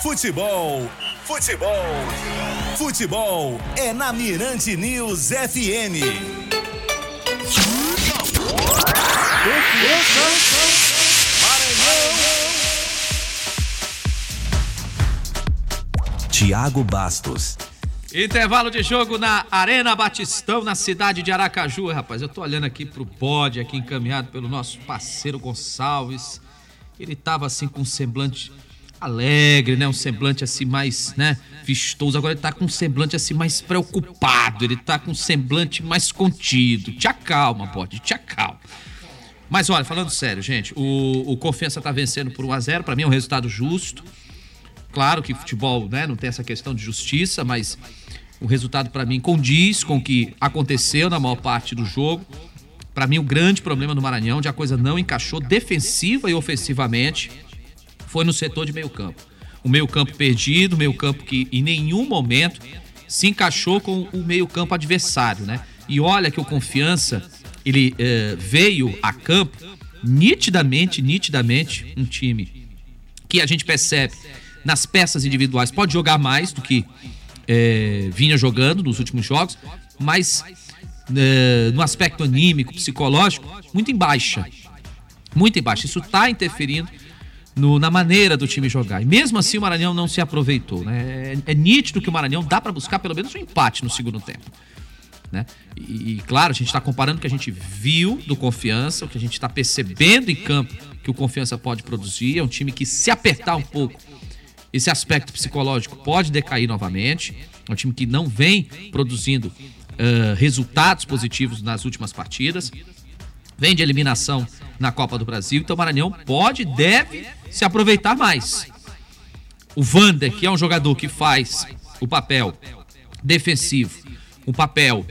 Futebol é na Mirante News FM. Thiago Bastos. Intervalo de jogo na Arena Batistão, na cidade de Aracaju. Rapaz, eu tô olhando aqui pro pódio aqui encaminhado pelo nosso parceiro Gonçalves. Ele tava assim com um semblante alegre, né? Um semblante assim mais, né, vistoso. Agora ele tá com um semblante assim mais preocupado. Ele tá com um semblante mais contido. Te acalma, pode, te acalma. Mas olha, falando sério, gente, o Confiança tá vencendo por 1-0. Pra mim é um resultado justo. Claro que futebol, né, não tem essa questão de justiça, mas o resultado pra mim condiz com o que aconteceu na maior parte do jogo. Pra mim o grande problema do Maranhão, onde a coisa não encaixou defensiva e ofensivamente, foi no setor de meio campo. O meio campo perdido, o meio campo que em nenhum momento se encaixou com o meio campo adversário, né? E olha que o Confiança, ele veio a campo nitidamente um time que a gente percebe nas peças individuais pode jogar mais do que vinha jogando nos últimos jogos, mas no aspecto anímico, psicológico, muito em baixa. Isso está interferindo na maneira do time jogar. E mesmo assim o Maranhão não se aproveitou, né? É nítido que o Maranhão dá para buscar pelo menos um empate no segundo tempo, né? E claro, a gente está comparando o que a gente viu do Confiança, o que a gente está percebendo em campo que o Confiança pode produzir. É um time que, se apertar um pouco, esse aspecto psicológico pode decair novamente. É um time que não vem produzindo resultados positivos nas últimas partidas. Vem de eliminação na Copa do Brasil. Então o Maranhão pode e deve se aproveitar mais. O Vander, que é um jogador que faz o papel defensivo, o papel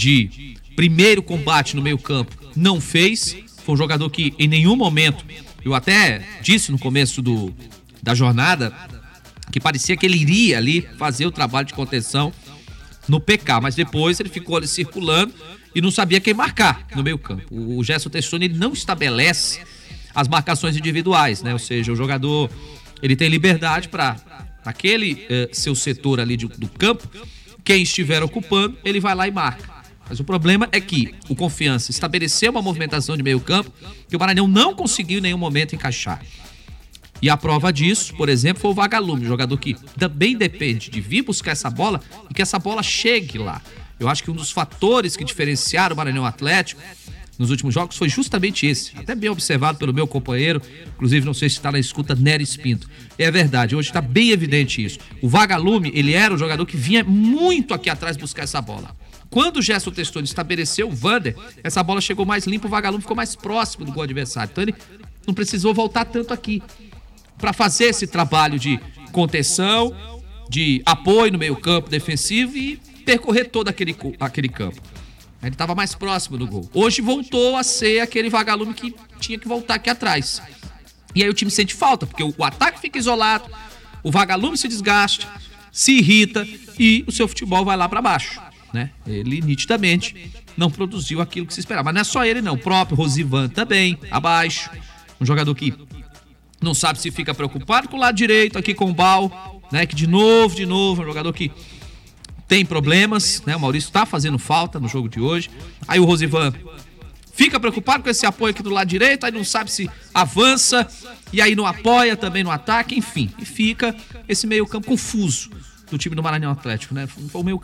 de primeiro combate no meio campo, não fez. Foi um jogador que em nenhum momento, eu até disse no começo da jornada, que parecia que ele iria ali fazer o trabalho de contenção no PK, mas depois ele ficou ali circulando e não sabia quem marcar no meio campo. O Gerson Testoni, ele não estabelece as marcações individuais, né? Ou seja, o jogador, ele tem liberdade para aquele seu setor ali do campo, quem estiver ocupando, ele vai lá e marca. Mas o problema é que o Confiança estabeleceu uma movimentação de meio campo que o Maranhão não conseguiu em nenhum momento encaixar. E a prova disso, por exemplo, foi o Vagalume, jogador que também depende de vir buscar essa bola e que essa bola chegue lá. Eu acho que um dos fatores que diferenciaram o Maranhão Atlético nos últimos jogos foi justamente esse. Até bem observado pelo meu companheiro, inclusive não sei se está na escuta, Neres Pinto. É verdade, hoje está bem evidente isso. O Vagalume, ele era o jogador que vinha muito aqui atrás buscar essa bola. Quando o Gerson Testoni estabeleceu o Vander, essa bola chegou mais limpa, o Vagalume ficou mais próximo do gol adversário. Então ele não precisou voltar tanto aqui para fazer esse trabalho de contenção, de apoio no meio campo defensivo e percorrer todo aquele campo. Ele estava mais próximo do gol. Hoje voltou a ser aquele Vagalume que tinha que voltar aqui atrás. E aí o time sente falta, porque o ataque fica isolado, o Vagalume se desgasta, se irrita e o seu futebol vai lá para baixo, né? Ele nitidamente não produziu aquilo que se esperava. Mas não é só ele não, o próprio Rosivan também, abaixo. Um jogador que não sabe se fica preocupado com o lado direito aqui com o Bal, né? Que de novo, um jogador que tem problemas, né? O Maurício está fazendo falta no jogo de hoje. Aí o Rosivan fica preocupado com esse apoio aqui do lado direito, aí não sabe se avança, e aí não apoia também no ataque, enfim. E fica esse meio campo confuso do time do Maranhão Atlético, né? Foi o meio